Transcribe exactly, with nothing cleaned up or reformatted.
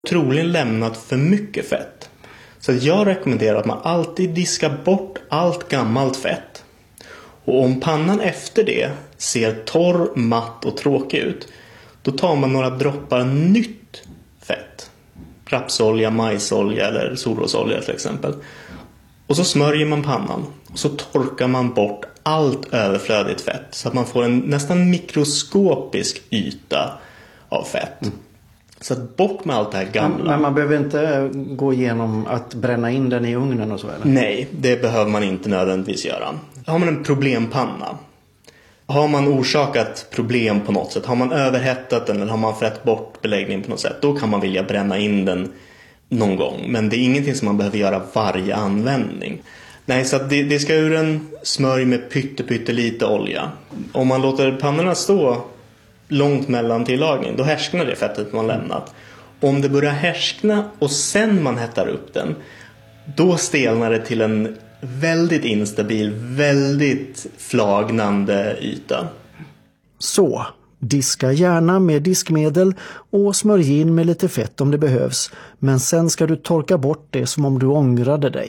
Troligen lämnat för mycket fett. Så jag rekommenderar att man alltid diskar bort allt gammalt fett. Och om pannan efter det ser torr, matt och tråkig ut, då tar man några droppar nytt fett. Rapsolja, majsolja eller solrosolja till exempel. Och så smörjer man pannan. Och så torkar man bort allt överflödigt fett. Så att man får en nästan mikroskopisk yta av fett. Mm. Så att bort med allt det här gamla. Men man behöver inte gå igenom att bränna in den i ugnen och så eller? Nej, det behöver man inte nödvändigtvis göra. Har man en problempanna, har man orsakat problem på något sätt, har man överhettat den eller har man frätt bort beläggningen på något sätt, då kan man vilja bränna in den någon gång. Men det är ingenting som man behöver göra varje användning. Nej, så att det, det ska ur en smörj med pytte, pytte lite olja. Om man låter pannorna stå långt mellan tillagning, då härsknar det fettet man lämnat. Om det börjar härskna och sen man hettar upp den, då stelnar det till en väldigt instabil, väldigt flagnande yta. Så, diska gärna med diskmedel och smörj in med lite fett om det behövs. Men sen ska du torka bort det som om du ångrade dig.